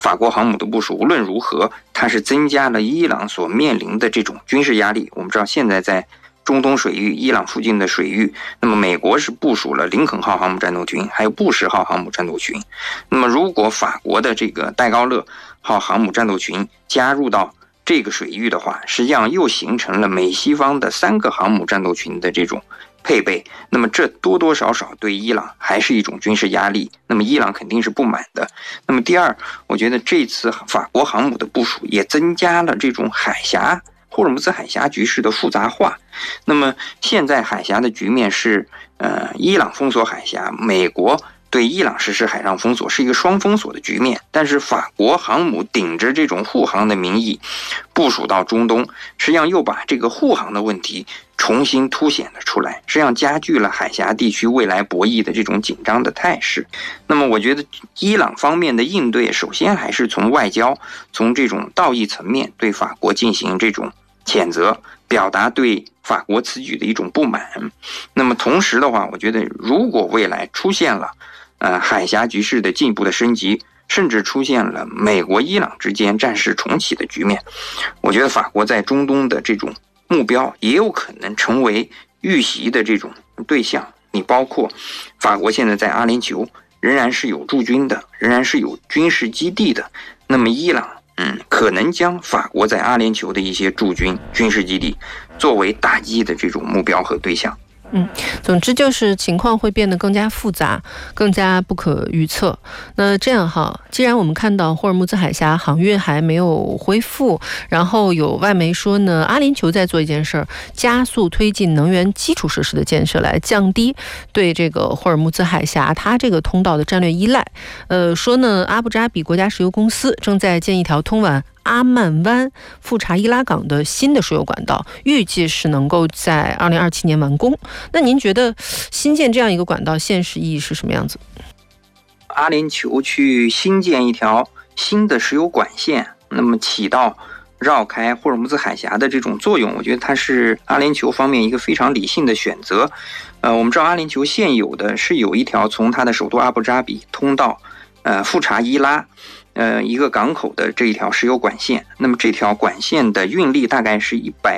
法国航母的部署无论如何，它是增加了伊朗所面临的这种军事压力。我们知道现在在中东水域、伊朗附近的水域，那么美国是部署了林肯号航母战斗群，还有布什号航母战斗群。那么如果法国的这个戴高乐号航母战斗群加入到这个水域的话，实际上又形成了美西方的3个航母战斗群的这种配备，那么这多多少少对伊朗还是一种军事压力，那么伊朗肯定是不满的。那么第二，我觉得这次法国航母的部署也增加了这种霍尔木兹海峡局势的复杂化。那么现在海峡的局面是伊朗封锁海峡，美国对伊朗实施海上封锁，是一个双封锁的局面。但是法国航母顶着这种护航的名义部署到中东，实际上又把这个护航的问题重新凸显了出来，实际上加剧了海峡地区未来博弈的这种紧张的态势。那么我觉得伊朗方面的应对，首先还是从外交，从这种道义层面对法国进行这种谴责，表达对法国此举的一种不满。那么同时的话，我觉得如果未来出现了海峡局势的进一步的升级，甚至出现了美国伊朗之间战事重启的局面，我觉得法国在中东的这种目标也有可能成为遇袭的这种对象。你包括法国现在在阿联酋仍然是有驻军的，仍然是有军事基地的，那么伊朗可能将法国在阿联酋的一些驻军军事基地作为打击的这种目标和对象。 总之就是情况会变得更加复杂，更加不可预测。那这样哈，既然我们看到霍尔木兹海峡航运还没有恢复，然后有外媒说呢，阿联酋在做一件事儿，加速推进能源基础设施的建设，来降低对这个霍尔木兹海峡它这个通道的战略依赖。说呢，阿布扎比国家石油公司正在建一条通往阿曼湾富查伊拉港的新的输油管道，预计是能够在2027年完工。那您觉得新建这样一个管道现实意义是什么样子？ 阿联酋去新建一条新的石油管线，那么起到绕开霍尔木兹海峡的这种作用，我觉得它是阿联酋方面一个非常理性的选择。我们知道阿联酋现有的是有一条从它的首都阿布扎比通到富查伊拉一个港口的这一条石油管线，那么这条管线的运力大概是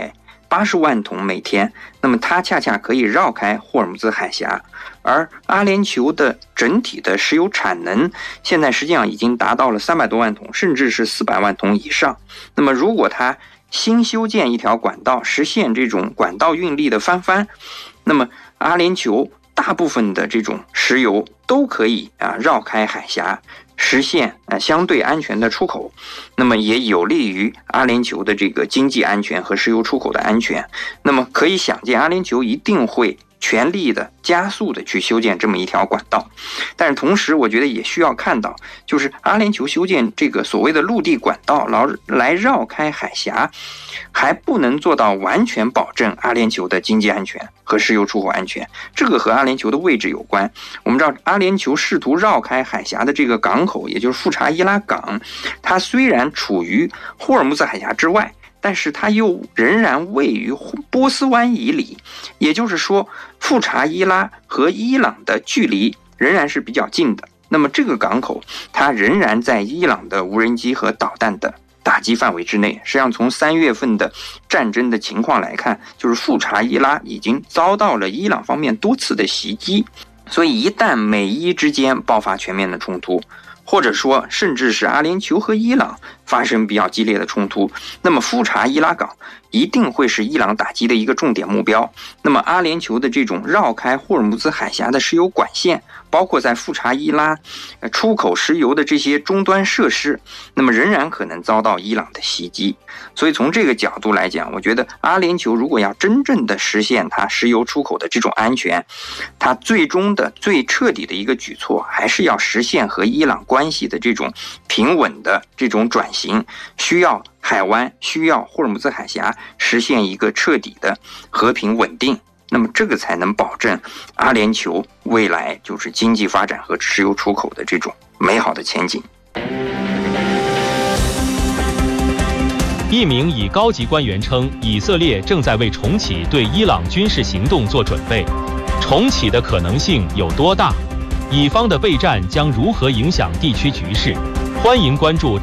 180万桶每天，那么它恰恰可以绕开霍尔木兹海峡。而阿联酋的整体的石油产能现在实际上已经达到了300多万桶，甚至是400万桶以上。那么如果它新修建一条管道，实现这种管道运力的翻番，那么阿联酋大部分的这种石油都可以绕开海峡，实现相对安全的出口，那么也有利于阿联酋的这个经济安全和石油出口的安全。那么可以想见，阿联酋一定会全力的加速的去修建这么一条管道。但是同时我觉得也需要看到，就是阿联酋修建这个所谓的陆地管道来绕开海峡，还不能做到完全保证阿联酋的经济安全和石油出口安全，这个和阿联酋的位置有关。我们知道阿联酋试图绕开海峡的这个港口，也就是富查伊拉港，它虽然处于霍尔木兹海峡之外，但是它又仍然位于波斯湾以里，也就是说富查伊拉和伊朗的距离仍然是比较近的。那么这个港口它仍然在伊朗的无人机和导弹的打击范围之内。实际上从3月份的战争的情况来看，就是富查伊拉已经遭到了伊朗方面多次的袭击，所以一旦美伊之间爆发全面的冲突，或者说甚至是阿联酋和伊朗发生比较激烈的冲突，那么富查伊拉港一定会是伊朗打击的一个重点目标。那么阿联酋的这种绕开霍尔木兹海峡的石油管线，包括在富查伊拉出口石油的这些终端设施，那么仍然可能遭到伊朗的袭击。所以从这个角度来讲，我觉得阿联酋如果要真正的实现它石油出口的这种安全，它最终的最彻底的一个举措还是要实现和伊朗关系的这种平稳的这种转型，需要海湾，需要霍尔木兹海峡实现一个彻底的和平稳定，那么这个才能保证阿联酋未来就是经济发展和石油出口的这种美好的前景。 一名以高级官员称，以色列正在为重启对伊朗军事行动做准备。重启的可能性有多大？以方的备战将如何影响地区局势？ 欢迎关注